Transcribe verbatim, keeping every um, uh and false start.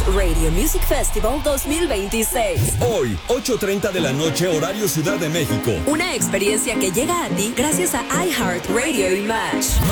Radio Music Festival dos mil veintiséis. Hoy, ocho treinta de la noche, horario Ciudad de México. Una experiencia que llega a ti gracias a iHeart Radio y Match.